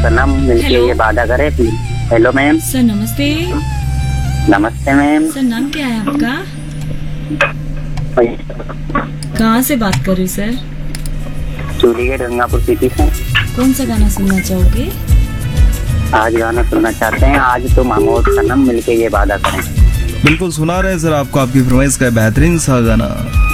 सनम मिलके हेलो। ये वादा करें। Hello ma'am. सर नमस्ते। नमस्ते मैम। सर नाम क्या है आपका? कहाँ से बात कर रही हूँ सर? चूड़ीगढ़ गंगापुर सिटी से। कौन सा गाना सुनना चाहोगे? आज गाना सुनना चाहते हैं, आज तुम हम और सनम मिलके ये वादा करें। बिल्कुल सुना रहे सर आपको आपकी फरमाइश का बेहतरीन सा गाना।